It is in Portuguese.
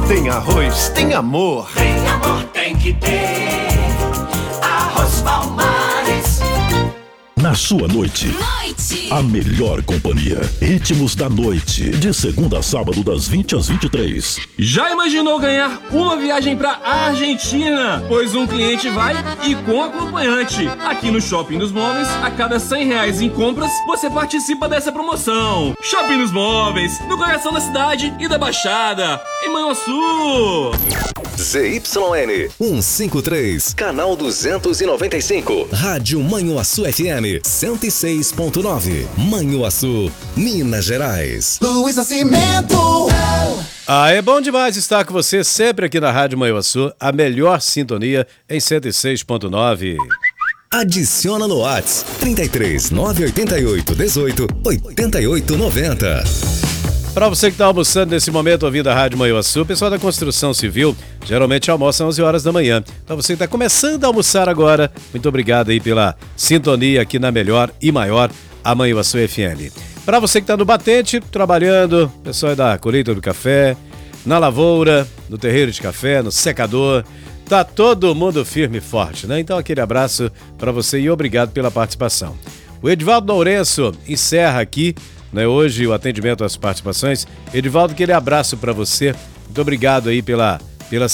Tem arroz, tem amor. Tem amor, tem que ter. Arroz Palmares. Na sua noite, a melhor companhia. Ritmos da Noite, de segunda a sábado, das 20 às 23. Já imaginou ganhar uma viagem pra Argentina? Pois um cliente vai e com acompanhante. Aqui no Shopping dos Móveis, a cada R$100 em compras, você participa dessa promoção. Shopping dos Móveis, no coração da cidade e da Baixada, em Manhuaçu. ZYN 153, canal 295, Rádio Manhuaçu FM 106.9, Manhuaçu, Minas Gerais. Luiz Nascimento. É bom demais estar com você sempre aqui na Rádio Manhuaçu, a melhor sintonia em 106.9. Adiciona no WhatsApp 33 988 18 88 90. Para você que está almoçando nesse momento ouvindo a Rádio Manhuaçu, o pessoal da construção civil geralmente almoça às 11 horas da manhã. Para você que está começando a almoçar agora, muito obrigado aí pela sintonia aqui na melhor e maior, a Manhuaçu FM. Para você que está no batente, trabalhando, pessoal da colheita do café, na lavoura, no terreiro de café, no secador, tá todo mundo firme e forte, né? Então aquele abraço para você e obrigado pela participação. O Edivaldo Lourenço encerra aqui, né, hoje o atendimento às participações. Edivaldo, aquele abraço para você. Muito obrigado aí pela